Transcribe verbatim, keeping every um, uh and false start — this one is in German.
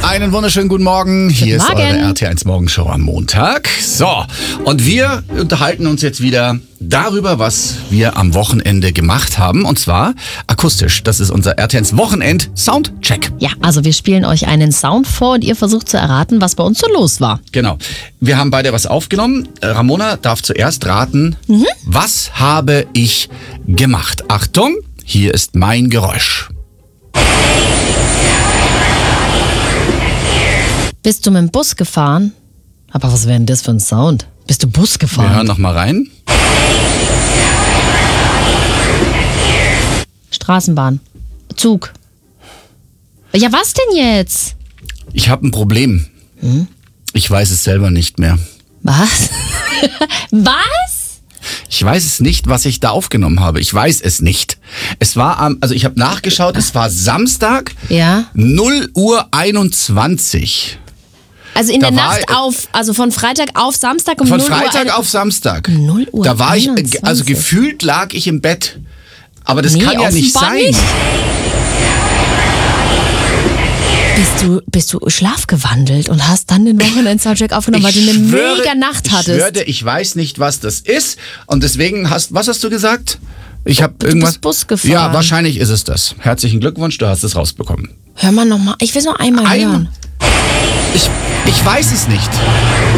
Einen wunderschönen guten Morgen. Hier ist eure R T eins Morgenshow am Montag. So, und wir unterhalten uns jetzt wieder darüber, was wir am Wochenende gemacht haben. Und zwar akustisch. Das ist unser R T eins Wochenend Soundcheck. Ja, also wir spielen euch einen Sound vor und ihr versucht zu erraten, was bei uns so los war. Genau. Wir haben beide was aufgenommen. Ramona darf zuerst raten, Mhm. was habe ich gemacht? Achtung, hier ist mein Geräusch. Bist du mit dem Bus gefahren? Aber was wäre denn das für ein Sound? Bist du Bus Wir hören gefahren? noch mal rein. Straßenbahn. Zug. Ja, was denn jetzt? Ich habe ein Problem. Hm? Ich weiß es selber nicht mehr. Was? Was? Ich weiß es nicht, was ich da aufgenommen habe. Ich weiß es nicht. Es war am, also ich habe nachgeschaut, es war Samstag, Ja. null Uhr einundzwanzig. Also in Da der war- Nacht auf, also von Freitag auf Samstag um Von null Uhr. Freitag eine- auf Samstag. null Uhr Da war ich, äh, einundzwanzig. also gefühlt lag ich im Bett. Aber das Nee, kann ja nicht offenbar sein. nicht. Bist du, bist du schlafgewandelt und hast dann den Wochenend-Soundcheck aufgenommen, weil du eine schwöre- mega Nacht Ich hattest. schwöre, ich weiß nicht, was das ist. Und deswegen hast, was hast du gesagt? Ich habe Du irgendwas. bist Bus gefahren. Ja, wahrscheinlich ist es das. Herzlichen Glückwunsch, du hast es rausbekommen. Hör mal nochmal. Ich will es noch einmal Einmal- hören. Ich, ich weiß es nicht.